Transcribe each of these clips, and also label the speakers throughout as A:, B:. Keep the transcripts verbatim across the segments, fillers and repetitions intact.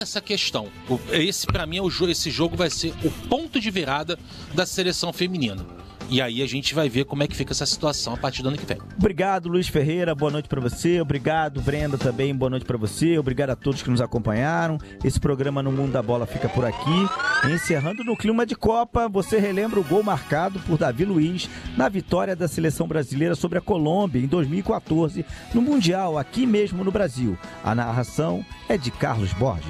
A: essa questão. Esse, para mim, é o jogo, esse jogo vai ser o ponto de virada da seleção feminina. E aí a gente vai ver como é que fica essa situação a partir do ano que vem.
B: Obrigado, Luiz Ferreira. Boa noite para você. Obrigado, Brenda, também. Boa noite para você. Obrigado a todos que nos acompanharam. Esse programa No Mundo da Bola fica por aqui. Encerrando no clima de Copa, você relembra o gol marcado por Davi Luiz na vitória da seleção brasileira sobre a Colômbia em dois mil e quatorze, no Mundial, aqui mesmo no Brasil. A narração é de Carlos Borges.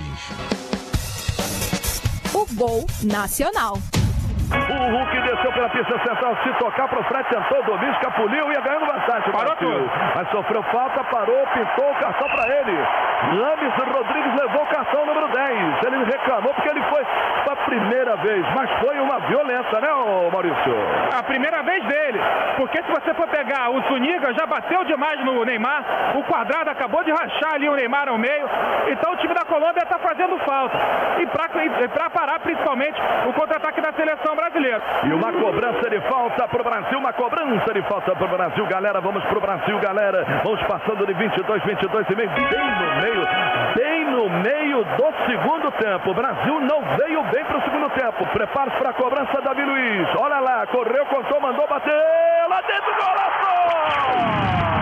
C: O gol nacional.
D: O Hulk desceu pela pista central, se tocar para o Fred, tentou o domínio, escapuliu, ia ganhando vantagem. Parou tudo. Mas sofreu falta, parou, pintou o cartão para ele. Rames Rodrigues levou o cartão número dez. Ele reclamou porque ele foi a primeira vez, mas foi uma violenta, né, Maurício?
E: A primeira vez dele, porque se você for pegar o Zuniga, já bateu demais no Neymar, o Quadrado acabou de rachar ali o Neymar ao meio, então o time da Colômbia está fazendo falta. E para parar principalmente o contra-ataque da seleção brasileira.
D: E uma cobrança de falta pro Brasil, uma cobrança de falta pro Brasil, galera, vamos pro Brasil, galera, vamos passando de vinte e dois, vinte e dois e meio, bem no meio, bem no meio do segundo tempo. O Brasil não veio bem pro segundo tempo, prepara-se para a cobrança, Davi Luiz, olha lá, correu, contou, mandou bater, lá dentro, golaço!